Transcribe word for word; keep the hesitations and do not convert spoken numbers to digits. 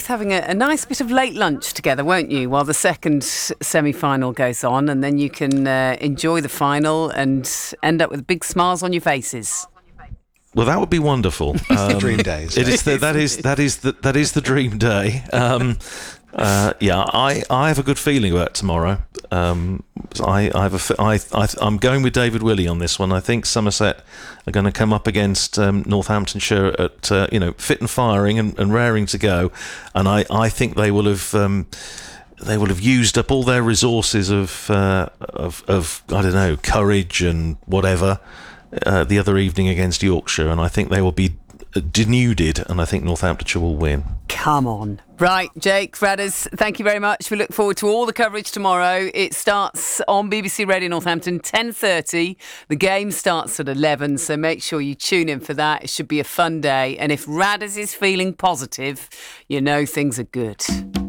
both having a, a nice bit of late lunch together, won't you, while the second semi-final goes on, and then you can uh, enjoy the final and end up with big smiles on your faces. Well, that would be wonderful. Um, dream days. It is the, that is that is the, that is the dream day. Um, uh, yeah, I, I have a good feeling about tomorrow. Um, I I have a I, I I'm going with David Willey on this one. I think Somerset are going to come up against um, Northamptonshire at uh, you know fit and firing and, and raring to go, and I, I think they will have. Um, They will have used up all their resources of uh, of, of I don't know courage and whatever uh, the other evening against Yorkshire, and I think they will be denuded, and I think Northamptonshire will win. Come on. Right, Jake Fradders, thank you very much. We look forward to all the coverage tomorrow. It starts on B B C Radio Northampton, ten thirty. The game starts at eleven, so make sure you tune in for that. It should be a fun day. And if Radders is feeling positive, you know things are good.